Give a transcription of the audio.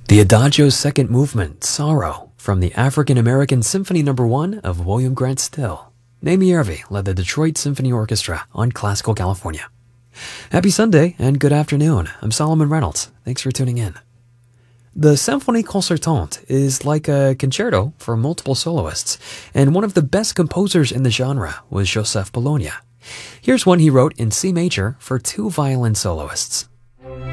The Adagio's second movement, Sorrow, from the African American Symphony No. 1 of William Grant Still. Naomi Yervi led the Detroit Symphony Orchestra on Classical California. Happy Sunday and good afternoon. I'm Solomon Reynolds. Thanks for tuning in. The Symphonie Concertante is like a concerto for multiple soloists, and one of the best composers in the genre was Joseph Bologna. Here's one he wrote in C major for two violin soloists.